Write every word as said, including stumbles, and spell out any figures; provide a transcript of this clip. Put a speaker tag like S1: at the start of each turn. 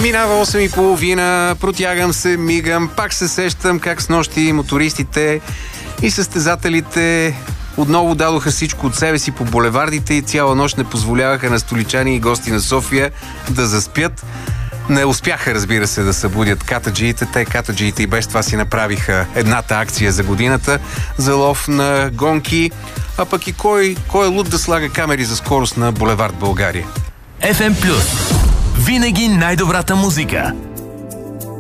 S1: Минава осем и половина, протягам се, мигам, пак се сещам как с нощи мотористите и състезателите отново дадоха всичко от себе си по булевардите и цяла нощ не позволяваха на столичани и гости на София да заспят. Не успяха, разбира се, да събудят катаджиите. Те катаджиите и без това си направиха едната акция за годината за лов на гонки. А пък и кой, кой е луд да слага камери за скорост на булевард България?
S2: еф ем Плюс. Винаги най-добрата музика.